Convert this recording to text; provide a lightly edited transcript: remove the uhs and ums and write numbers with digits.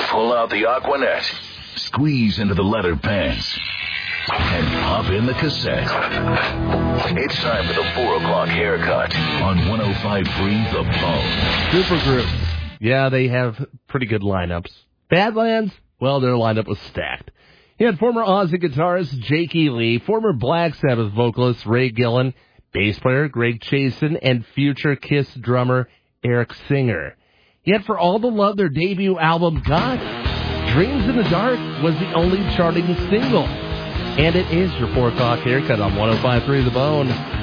Pull out the Aquanet, squeeze into the leather pants, and pop in the cassette. It's time for the 4 o'clock haircut on 105.3 The Bone. Supergroup. Yeah, they have pretty good lineups. Badlands, well, their lineup was stacked. He had former Ozzy guitarist Jake E. Lee, former Black Sabbath vocalist Ray Gillen, bass player Greg Chasin, and future Kiss drummer Eric Singer. Yet for all the love their debut album got, Dreams in the Dark was the only charting single. And it is your 4 o'clock haircut on 105.3 The Bone.